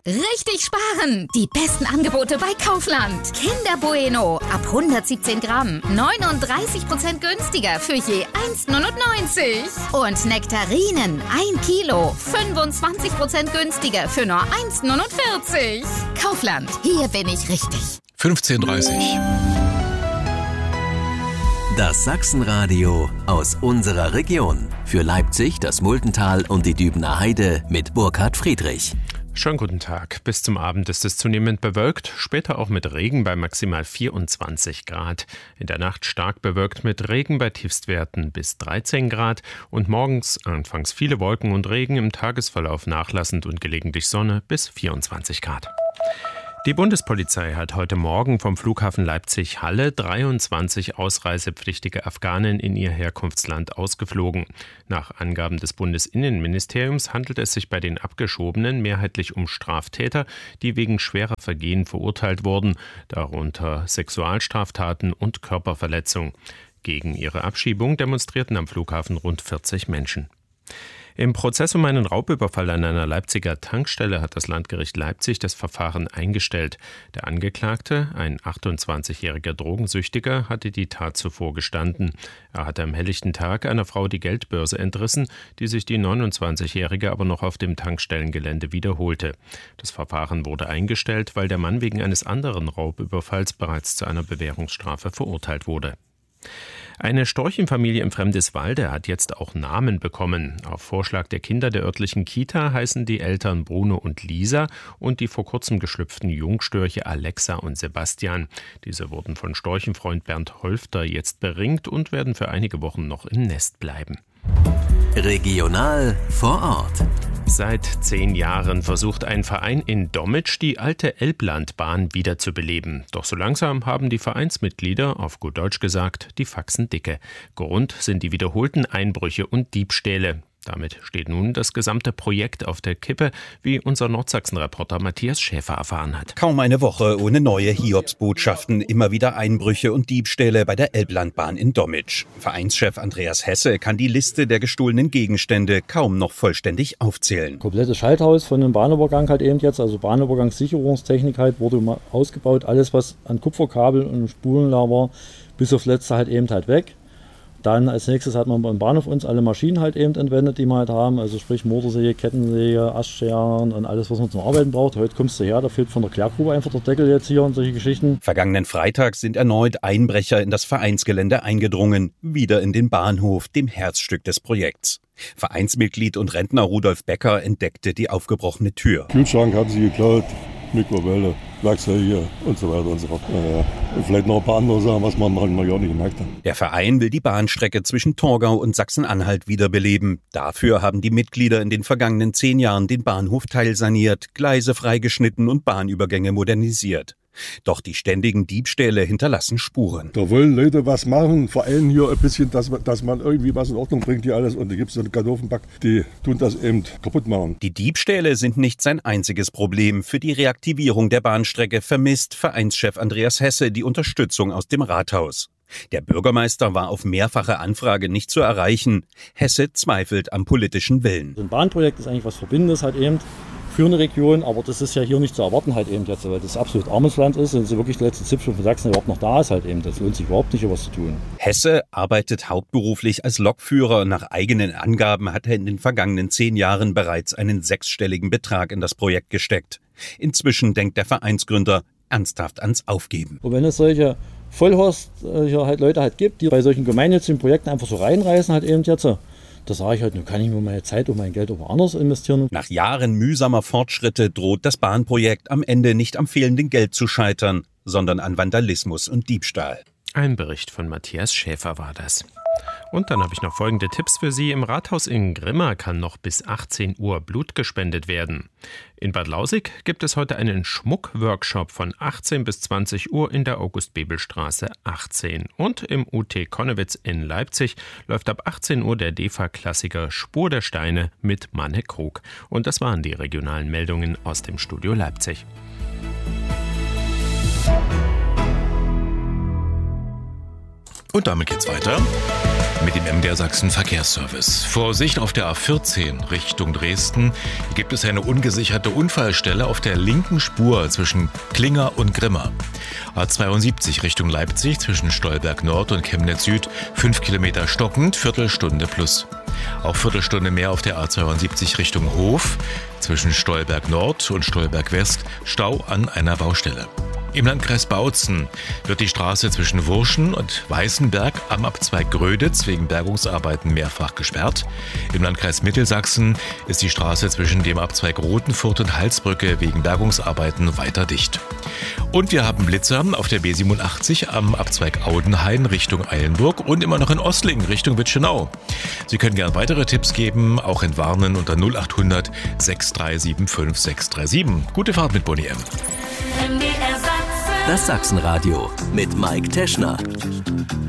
Richtig sparen! Die besten Angebote bei Kaufland. Kinder Bueno ab 117 Gramm. 39% günstiger für je 1,99. Und Nektarinen 1 Kilo. 25% günstiger für nur 1,49. Kaufland, hier bin ich richtig. 15:30 Das Sachsenradio aus unserer Region. Für Leipzig, das Multental und die Dübener Heide mit Burkhard Friedrich. Schönen guten Tag. Bis zum Abend ist es zunehmend bewölkt, später auch mit Regen bei maximal 24 Grad. In der Nacht stark bewölkt mit Regen bei Tiefstwerten bis 13 Grad und morgens anfangs viele Wolken und Regen, im Tagesverlauf nachlassend und gelegentlich Sonne bis 24 Grad. Die Bundespolizei hat heute Morgen vom Flughafen Leipzig-Halle 23 ausreisepflichtige Afghanen in ihr Herkunftsland ausgeflogen. Nach Angaben des Bundesinnenministeriums handelt es sich bei den Abgeschobenen mehrheitlich um Straftäter, die wegen schwerer Vergehen verurteilt wurden, darunter Sexualstraftaten und Körperverletzung. Gegen ihre Abschiebung demonstrierten am Flughafen rund 40 Menschen. Im Prozess um einen Raubüberfall an einer Leipziger Tankstelle hat das Landgericht Leipzig das Verfahren eingestellt. Der Angeklagte, ein 28-jähriger Drogensüchtiger, hatte die Tat zuvor gestanden. Er hatte am helllichten Tag einer Frau die Geldbörse entrissen, die sich die 29-jährige aber noch auf dem Tankstellengelände wiederholte. Das Verfahren wurde eingestellt, weil der Mann wegen eines anderen Raubüberfalls bereits zu einer Bewährungsstrafe verurteilt wurde. Eine Storchenfamilie im Fremdiswalde hat jetzt auch Namen bekommen. Auf Vorschlag der Kinder der örtlichen Kita heißen die Eltern Bruno und Lisa und die vor kurzem geschlüpften Jungstörche Alexa und Sebastian. Diese wurden von Storchenfreund Bernd Holfter jetzt beringt und werden für einige Wochen noch im Nest bleiben. Regional vor Ort. Seit 10 Jahren versucht ein Verein in Dommitsch, die alte Elblandbahn wiederzubeleben. Doch so langsam haben die Vereinsmitglieder, auf gut Deutsch gesagt, die Faxen dicke. Grund sind die wiederholten Einbrüche und Diebstähle. Damit steht nun das gesamte Projekt auf der Kippe, wie unser Nordsachsen-Reporter Matthias Schäfer erfahren hat. Kaum eine Woche ohne neue Hiobsbotschaften, immer wieder Einbrüche und Diebstähle bei der Elblandbahn in Dommitsch. Vereinschef Andreas Hesse kann die Liste der gestohlenen Gegenstände kaum noch vollständig aufzählen. Komplettes Schalthaus von einem Bahnübergang halt eben jetzt, also Bahnübergangssicherungstechnik halt, wurde ausgebaut. Alles, was an Kupferkabel und Spulen da war, bis aufs Letzte halt eben halt weg. Dann als nächstes hat man beim Bahnhof uns alle Maschinen halt eben entwendet, die wir halt haben. Also sprich Motorsäge, Kettensäge, Astscheren und alles, was man zum Arbeiten braucht. Heute kommst du her, da fehlt von der Klärgrube einfach der Deckel jetzt hier und solche Geschichten. Vergangenen Freitag sind erneut Einbrecher in das Vereinsgelände eingedrungen. Wieder in den Bahnhof, dem Herzstück des Projekts. Vereinsmitglied und Rentner Rudolf Becker entdeckte die aufgebrochene Tür. Kühlschrank haben sie geklaut, Mikrowelle, Werkzeuge und so weiter und so fort. Und vielleicht noch ein paar andere Sachen, was man manchmal gar nicht gemerkt hat. Der Verein will die Bahnstrecke zwischen Torgau und Sachsen-Anhalt wiederbeleben. Dafür haben die Mitglieder in den vergangenen 10 Jahren den Bahnhof teilsaniert, Gleise freigeschnitten und Bahnübergänge modernisiert. Doch die ständigen Diebstähle hinterlassen Spuren. Da wollen Leute was machen, vor allem hier ein bisschen, dass man irgendwie was in Ordnung bringt hier alles. Und da gibt es so einen Kartoffelback, die tun das eben kaputt machen. Die Diebstähle sind nicht sein einziges Problem. Für die Reaktivierung der Bahnstrecke vermisst Vereinschef Andreas Hesse die Unterstützung aus dem Rathaus. Der Bürgermeister war auf mehrfache Anfrage nicht zu erreichen. Hesse zweifelt am politischen Willen. So ein Bahnprojekt ist eigentlich was Verbindendes halt eben für eine Region, aber das ist ja hier nicht zu erwarten halt eben jetzt, weil das absolut armes Land ist und so wirklich der letzte Zipfel von Sachsen überhaupt noch da ist halt eben. Das lohnt sich überhaupt nicht, hier was zu tun. Hesse arbeitet hauptberuflich als Lokführer. Nach eigenen Angaben hat er in den vergangenen 10 Jahren bereits einen 6-stelligen Betrag in das Projekt gesteckt. Inzwischen denkt der Vereinsgründer ernsthaft ans Aufgeben. Und wenn es solche Vollhorst hier halt Leute halt gibt, die bei solchen gemeinnützigen Projekten einfach so reinreißen halt eben jetzt, da sage ich halt, nun kann ich mir meine Zeit und mein Geld auch woanders investieren. Nach Jahren mühsamer Fortschritte droht das Bahnprojekt am Ende nicht am fehlenden Geld zu scheitern, sondern an Vandalismus und Diebstahl. Ein Bericht von Matthias Schäfer war das. Und dann habe ich noch folgende Tipps für Sie. Im Rathaus in Grimma kann noch bis 18 Uhr Blut gespendet werden. In Bad Lausick gibt es heute einen Schmuckworkshop von 18 bis 20 Uhr in der August-Bebel-Straße 18. Und im UT Konnewitz in Leipzig läuft ab 18 Uhr der DEFA-Klassiker Spur der Steine mit Manne Krug. Und das waren die regionalen Meldungen aus dem Studio Leipzig. Und damit geht's weiter. mit dem MDR Sachsen Verkehrsservice. Vorsicht auf der A14 Richtung Dresden. Hier gibt es eine ungesicherte Unfallstelle auf der linken Spur zwischen Klinger und Grimma. A72 Richtung Leipzig zwischen Stolberg Nord und Chemnitz Süd 5 Kilometer stockend, Viertelstunde plus. Auch Viertelstunde mehr auf der A72 Richtung Hof zwischen Stolberg Nord und Stolberg West, Stau an einer Baustelle. Im Landkreis Bautzen wird die Straße zwischen Wurschen und Weißenberg am Abzweig Gröditz wegen Bergungsarbeiten mehrfach gesperrt. Im Landkreis Mittelsachsen ist die Straße zwischen dem Abzweig Rothenfurt und Halsbrücke wegen Bergungsarbeiten weiter dicht. Und wir haben Blitzer auf der B87 am Abzweig Audenhain Richtung Eilenburg und immer noch in Osling Richtung Witschenau. Sie können gerne weitere Tipps geben, auch entwarnen unter 0800 6375 637. Gute Fahrt mit Boni M. Das Sachsenradio mit Mike Teschner.